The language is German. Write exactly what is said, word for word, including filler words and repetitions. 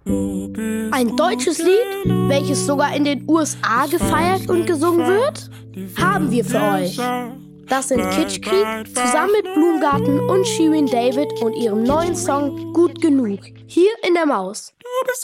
Ein deutsches Lied, welches sogar in den U S A gefeiert und gesungen wird, haben wir für euch. Das sind Kitschkrieg zusammen mit Blumengarten und Shirin David und ihrem neuen Song Gut genug, hier in der Maus.